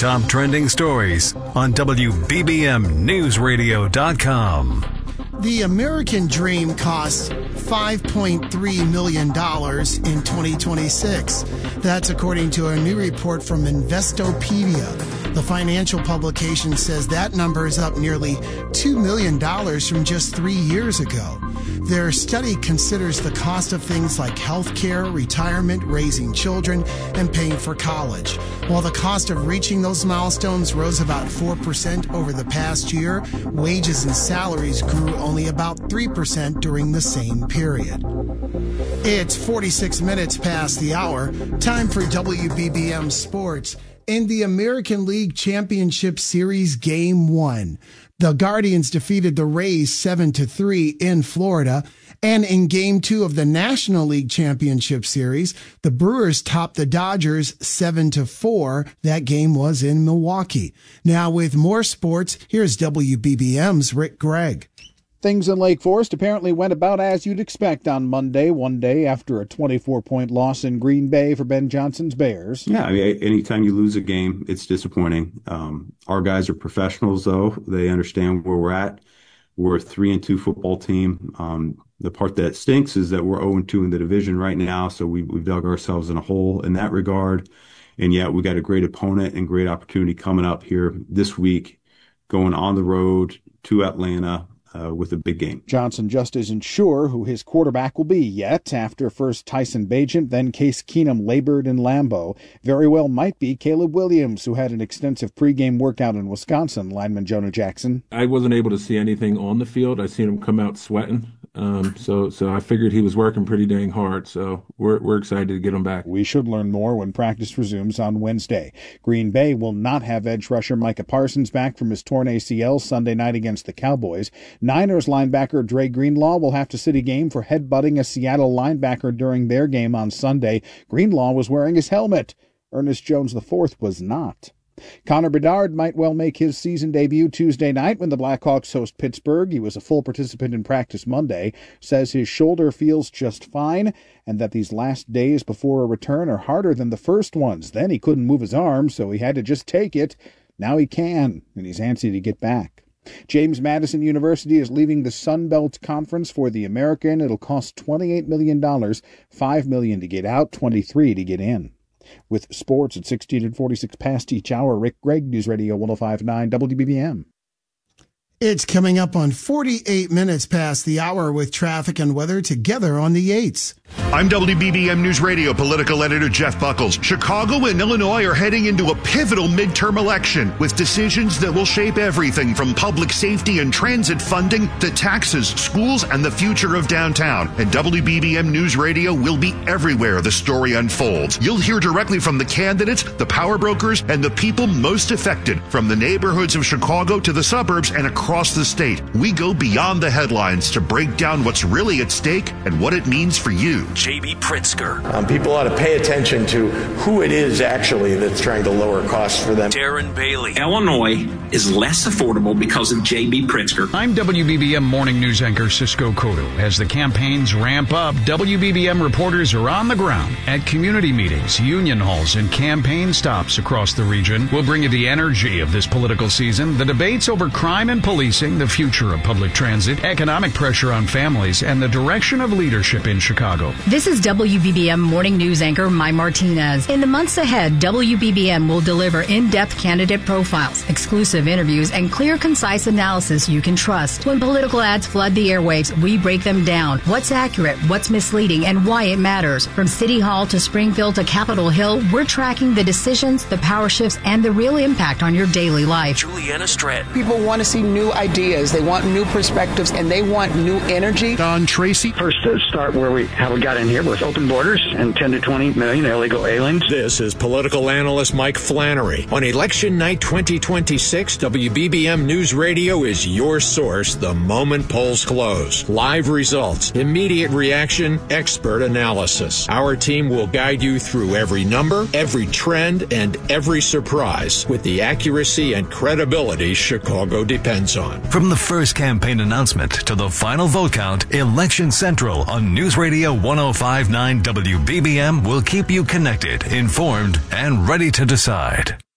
top trending stories on WBBMNewsRadio.com. The American dream costs $5.3 million in 2026. That's according to a new report from Investopedia. The financial publication says that number is up nearly $2 million from just 3 years ago. Their study considers the cost of things like health care, retirement, raising children, and paying for college. While the cost of reaching those milestones rose about 4% over the past year, wages and salaries grew only about 3% during the same period. It's 46 minutes past the hour. Time for WBBM Sports. In the American League Championship Series Game 1, the Guardians defeated the Rays 7-3 in Florida. And in Game 2 of the National League Championship Series, the Brewers topped the Dodgers 7-4. That game was in Milwaukee. Now with more sports, here's WBBM's Rick Gregg. Things in Lake Forest apparently went about as you'd expect on Monday, one day after a 24-point loss in Green Bay for Ben Johnson's Bears. Yeah, I mean, anytime you lose a game, it's disappointing. Our guys are professionals, though. They understand where we're at. We're a 3-2 football team. The part that stinks is that we're 0-2 in the division right now, so we've dug ourselves in a hole in that regard. And yet we got a great opponent and great opportunity coming up here this week, going on the road to Atlanta with a big game. Johnson just isn't sure who his quarterback will be yet, after first Tyson Bagent, then Case Keenum labored in Lambeau. Very well might be Caleb Williams, who had an extensive pregame workout in Wisconsin, lineman Jonah Jackson. I wasn't able to see anything on the field. I seen him come out sweating. So I figured he was working pretty dang hard. So we're excited to get him back. We should learn more when practice resumes on Wednesday. Green Bay will not have edge rusher Micah Parsons back from his torn ACL Sunday night against the Cowboys. Niners linebacker Dre Greenlaw will have to sit a game for headbutting a Seattle linebacker during their game on Sunday. Greenlaw was wearing his helmet. Ernest Jones IV was not. Connor Bedard might well make his season debut Tuesday night when the Blackhawks host Pittsburgh. He was a full participant in practice Monday, says his shoulder feels just fine, and that these last days before a return are harder than the first ones. Then he couldn't move his arm, so he had to just take it. Now he can, and he's antsy to get back. James Madison University is leaving the Sun Belt Conference for the American. It'll cost $28 million, $5 million to get out, $23 million to get in. With sports at 16:46 past each hour, Rick Gregg, News Radio 105.9 WBBM. It's coming up on 48 minutes past the hour with traffic and weather together on the 8s. I'm WBBM News Radio political editor Jeff Buckles. Chicago and Illinois are heading into a pivotal midterm election with decisions that will shape everything from public safety and transit funding to taxes, schools, and the future of downtown. And WBBM News Radio will be everywhere the story unfolds. You'll hear directly from the candidates, the power brokers, and the people most affected, from the neighborhoods of Chicago to the suburbs and across the state. We go beyond the headlines to break down what's really at stake and what it means for you. J.B. Pritzker. People ought to pay attention to who it is actually that's trying to lower costs for them. Darren Bailey. Illinois is less affordable because of J.B. Pritzker. I'm WBBM Morning News anchor Cisco Cotto. As the campaigns ramp up, WBBM reporters are on the ground at community meetings, union halls, and campaign stops across the region. We'll bring you the energy of this political season, the debates over crime and policing, the future of public transit, economic pressure on families, and the direction of leadership in Chicago. This is WBBM Morning News anchor Mai Martinez. In the months ahead, WBBM will deliver in-depth candidate profiles, exclusive interviews, and clear, concise analysis you can trust. When political ads flood the airwaves, we break them down. What's accurate, what's misleading, and why it matters. From City Hall to Springfield to Capitol Hill, we're tracking the decisions, the power shifts, and the real impact on your daily life. Juliana Stratton. People want to see new ideas. They want new perspectives, and they want new energy. Don Tracy. First, start how we got in here with open borders and 10 to 20 million illegal aliens. This is political analyst Mike Flannery. On Election Night 2026, WBBM News Radio is your source the moment polls close. Live results, immediate reaction, expert analysis. Our team will guide you through every number, every trend, and every surprise with the accuracy and credibility Chicago depends on. From the first campaign announcement to the final vote count, Election Central on News Radio 105.9 WBBM will keep you connected, informed, and ready to decide.